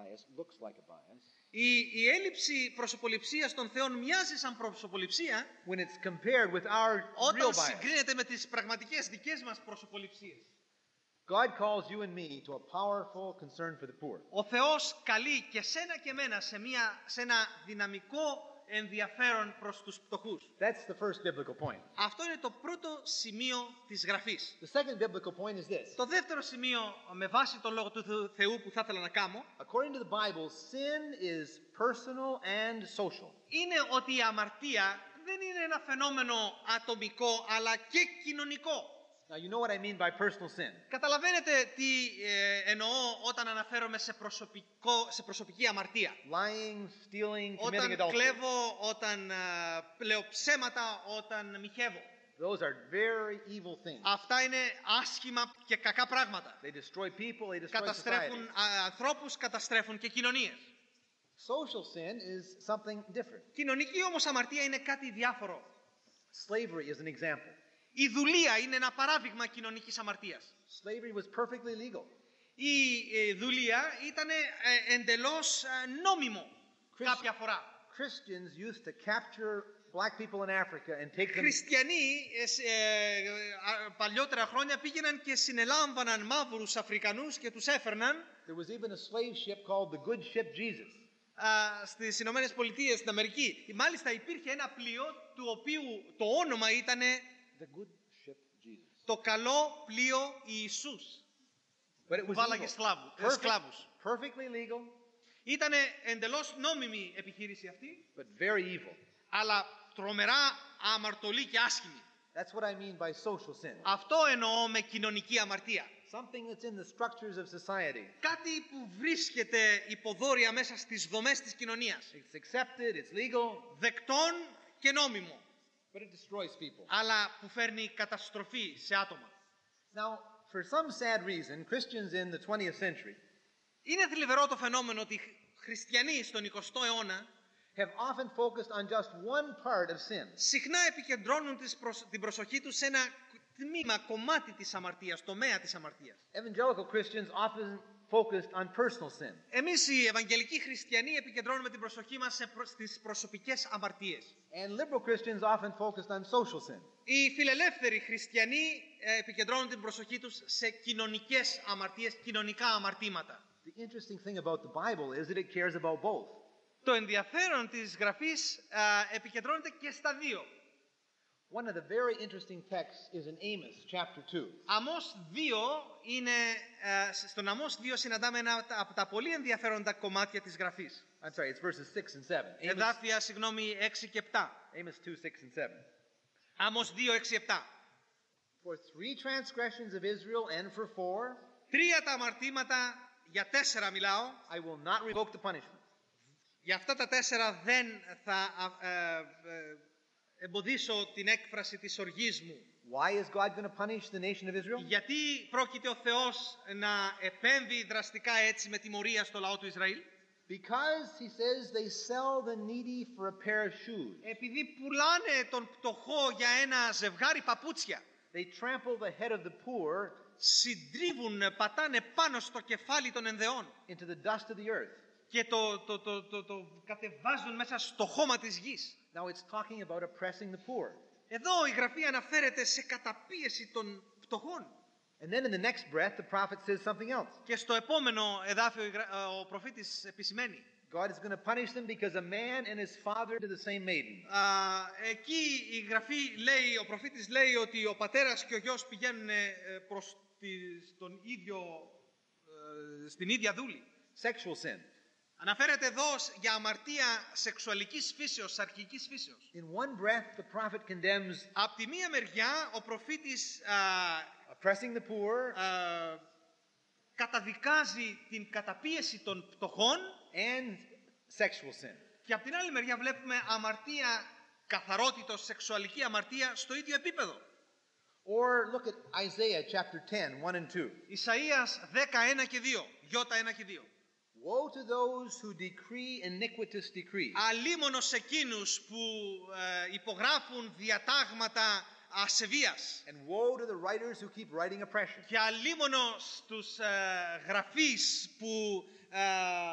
bias looks like a bias. Η έλλειψη προσωποληψίας των θεών μοιάζει σαν προσωποληψία When it's compared with our real όταν bias. συγκρίνεται με τις πραγματικές δικές μας προσωποληψίες. God calls you and me to a powerful concern for the poor. Ο Θεός καλεί και σένα και εμένα σε ένα δυναμικό ενδιαφέρον προς τους φτωχούς. That's the first biblical point. Αυτό είναι το πρώτο σημείο της Γραφής. The second biblical point is this. Το δεύτερο σημείο, με βάση τον λόγο του Θεού που θα ήθελα να κάνω, According to the Bible, sin is personal and social. είναι ότι η αμαρτία δεν είναι ένα φαινόμενο ατομικό αλλά και κοινωνικό. Now you know what I mean by personal sin. Καταλαβαίνετε τι εννοώ όταν αναφέρομαι σε προσωπική αμαρτία. Lying, stealing, committing Όταν adultery. κλέβω, όταν λέω ψέματα, όταν μοιχεύω. Those are very evil things. Αυτά είναι άσχημα και κακά πράγματα. They destroy people, they destroy Καταστρέφουν society. ανθρώπους, καταστρέφουν και κοινωνίες. Social sin is something different. Κοινωνική όμως αμαρτία είναι κάτι διάφορο. Slavery is an example. Η δουλεία είναι ένα παράδειγμα κοινωνικής αμαρτίας. Slavery was perfectly legal. Η δουλεία ήταν εντελώς νόμιμο κάποια φορά. Christians used to capture black people in Africa and take them. Χριστιανοί παλιότερα χρόνια πήγαιναν και συνελάμβαναν μαύρους Αφρικανούς και τους έφερναν There was even a slave ship called the Good Ship Jesus. στις Ηνωμένες Πολιτείες, στην Αμερική. Μάλιστα υπήρχε ένα πλοίο του οποίου το όνομα ήταν The Good Ship Jesus. το καλό πλοίο Ιησούς. But it was Βάλαγε evil. σκλάβους. Perfectly legal, Ήταν εντελώς νόμιμη επιχείρηση αυτή, but very evil. αλλά τρομερά αμαρτωλή και άσχημη. That's what I mean by social sin. Αυτό εννοώ με κοινωνική αμαρτία. Something that's in the structures of society. Κάτι που βρίσκεται υποδόρια μέσα στις δομές της κοινωνίας. It's accepted, it's legal, Δεκτών και νόμιμο. but it destroys people. Αλλά που φέρνει καταστροφή σε άτομα. Now, for some sad reason, Christians in the 20th century Είναι θλιβερό το φαινόμενο ότι χριστιανοί στον 20ο αιώνα have often focused on just one part of sin. συχνά επικεντρώνουν την προσοχή τους σε ένα τμήμα, κομμάτι της αμαρτίας, τομέα της αμαρτίας. Evangelical Christians often focused on personal sin. Εμείς οι Ευαγγελικοί χριστιανοί επικεντρώνουμε την προσοχή μας στις προσωπικές αμαρτίες. And liberal Christians often focused on social sin. Οι φιλελεύθεροι χριστιανοί επικεντρώνουν την προσοχή τους σε κοινωνικές αμαρτίες, κοινωνικά αμαρτήματα. The interesting thing about the Bible is that it cares about both. Το ενδιαφέρον της Γραφής επικεντρώνεται και στα δύο. One of the very interesting texts is in Amos chapter 2. Αμώς 2 είναι, στον Αμώς 2 συναντάμε ένα από τα πολύ ενδιαφέροντα κομμάτια της Γραφής. I'm sorry, it's verses 6 and 7. Εδάφια, 6 και 7. Amos 2, 6 and 7. Άμως 2, 6, 7. For 3 transgressions of Israel and for 4, 3 τα αμαρτήματα, για 4 μιλάω. I will not revoke the punishment. Για αυτά τα 4 δεν θα εμποδίσω την έκφραση της οργής μου. Why is God going to punish the nation of Israel? Γιατί πρόκειται ο Θεός να επέμβει δραστικά έτσι με τιμωρία στο λαό του Ισραήλ? Because, he says, they sell the needy for a pair of shoes. Επειδή πουλάνε τον πτωχό για ένα ζευγάρι παπούτσια. They trample the head of the poor Συντρίβουν, πατάνε πάνω στο κεφάλι των ενδεών. into the dust of the earth. Και το κατεβάζουν μέσα στο χώμα της γης. Now it's talking about oppressing the poor. Εδώ η Γραφή αναφέρεται σε καταπίεση των πτωχών. And then in the next breath, the prophet says something else. Και στο επόμενο εδάφιο ο προφήτης επισημαίνει. God is going to punish them because a man and his father to the same maiden. Εκεί η Γραφή λέει, ο προφήτης λέει ότι ο πατέρας και ο γιος πηγαίνουν προς στην ίδια δούλη. Sexual sin. Αναφέρεται εδώ για αμαρτία σεξουαλικής φύσεως, αρχικής φύσεως. In one breath, the prophet condemns Από τη μία μεριά ο προφήτης oppressing the poor καταδικάζει την καταπίεση των πτωχών and sexual sin. και από την άλλη μεριά βλέπουμε αμαρτία καθαρότητος, σεξουαλική αμαρτία στο ίδιο επίπεδο. Or look at Isaiah chapter 10, 1 and 2. Ισαΐας 10, 1 και 2. Γιώτα 1 και 2. Woe to those who decree iniquitous decrees. Αλίμονος εκείνους που υπογράφουν διατάγματα ασεβίας. And woe to the writers who keep writing oppression. Και αλίμονο στους γραφείς που